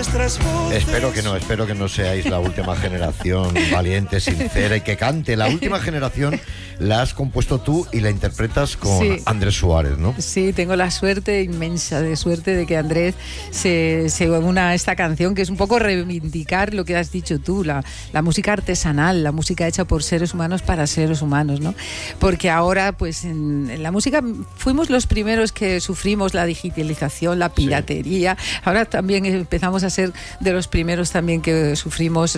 nuestras voces. Espero que no seáis la última generación valiente, sincera y que cante. La última generación la has compuesto tú y la interpretas con Andrés Suárez, ¿no? Sí, tengo la inmensa suerte de que Andrés se una a esta canción, que es un poco reivindicar lo que has dicho tú, la música artesanal, la música hecha por seres humanos para seres humanos, ¿no? Porque ahora, pues en la música fuimos los primeros que sufrimos la digitalización, la piratería. Sí. Ahora también empezamos a ser de los primeros también que sufrimos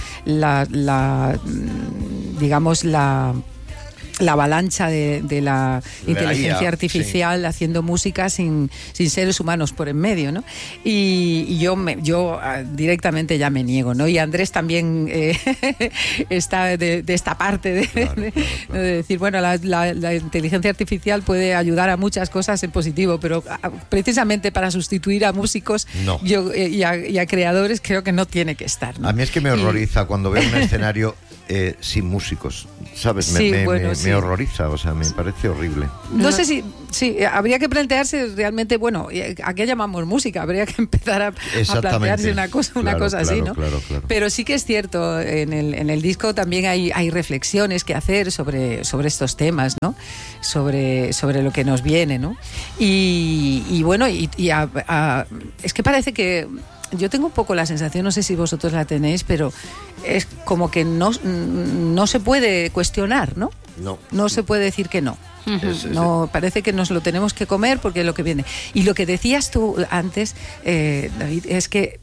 digamos la avalancha de la inteligencia artificial haciendo música sin seres humanos por en medio, ¿no? Y yo directamente ya me niego, ¿no? Y Andrés también está de esta parte de decir, bueno, la inteligencia artificial puede ayudar a muchas cosas en positivo, pero precisamente para sustituir a músicicos y a creadores creo que no tiene que estar, ¿no? A mí es que me horroriza cuando veo un escenario sin músicos, ¿sabes? Me horroriza, o sea, me parece horrible. No sé si habría que plantearse realmente, bueno, ¿a qué llamamos música? Habría que empezar a plantearse una cosa así, ¿no? Claro. Pero sí que es cierto, en el disco también hay reflexiones que hacer sobre estos temas, ¿no? Sobre lo que nos viene, ¿no? Y bueno, es que parece que yo tengo un poco la sensación, no sé si vosotros la tenéis, pero es como que no se puede cuestionar, ¿no? No se puede decir que no. No, parece que nos lo tenemos que comer porque es lo que viene. Y lo que decías tú antes, David, es que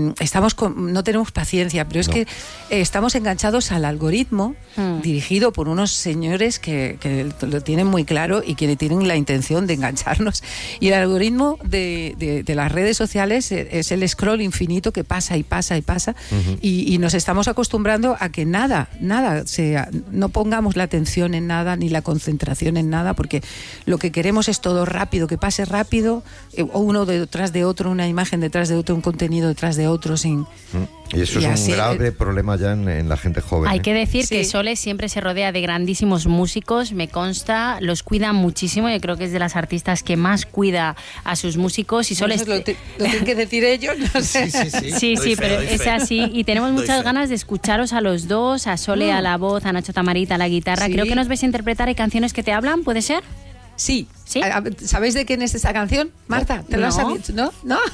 no tenemos paciencia, pero es que estamos enganchados al algoritmo dirigido por unos señores que lo tienen muy claro y que tienen la intención de engancharnos. Y el algoritmo de las redes sociales es el scroll infinito que pasa y pasa y pasa, y nos estamos acostumbrando a que nada no pongamos la atención en nada ni la concentración en nada, porque lo que queremos es todo rápido, que pase rápido, uno detrás de otro, una imagen detrás de otro, un contenido detrás de otro, y eso es un grave problema ya en la gente joven. Hay que decir que Sole siempre se rodea de grandísimos músicos, me consta, los cuida muchísimo, yo creo que es de las artistas que más cuida a sus músicos. Y Sole lo tienen que decir ellos, no sé. Sí, pero es así, y tenemos muchas ganas de escucharos a los dos, a Sole a la voz, a Nacho Tamarit a la guitarra. Creo que nos vais a interpretar Hay canciones que te hablan, ¿puede ser? Sí. ¿Sabéis de quién es esta canción, Marta? ¿Te lo has sabido? ¿No?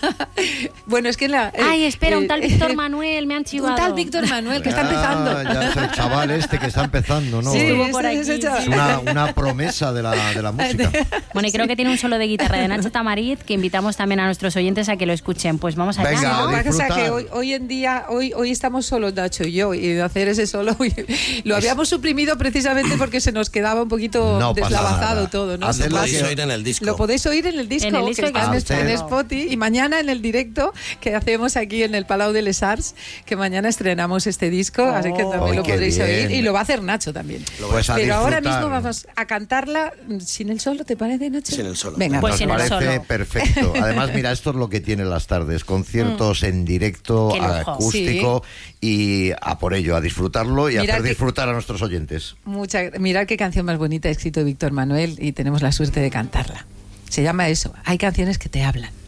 Bueno, es que espera, un tal Víctor Manuel, me han chivado. Un tal Víctor Manuel, que está empezando. Ya es el chaval que está empezando, ¿no? Sí, es una promesa de la música. Bueno, y creo que tiene un solo de guitarra de Nacho Tamarit, que invitamos también a nuestros oyentes a que lo escuchen. Pues vamos allá. Venga, Lo que pasa es que hoy en día, hoy estamos solos, Nacho y yo, y de hacer ese solo lo habíamos suprimido precisamente porque se nos quedaba un poquito deslavazado todo, ¿no? Lo podéis oír en el disco. Lo podéis oír en el disco, que está en Spotify, y mañana en el directo que hacemos aquí en el Palau de les Arts, que mañana estrenamos este disco, así que también lo podréis oír, y lo va a hacer Nacho también. Pero ahora mismo vamos a cantarla sin el solo, ¿te parece, Nacho? Sin el solo. Venga, pues nos parece perfecto. Además, mira, esto es lo que tienen las tardes, conciertos en directo, acústico, y a por ello, a disfrutarlo y hacer disfrutar a nuestros oyentes. Mirad qué canción más bonita ha escrito Víctor Manuel, y tenemos la suerte de cantarla. Se llama eso, Hay canciones que te hablan.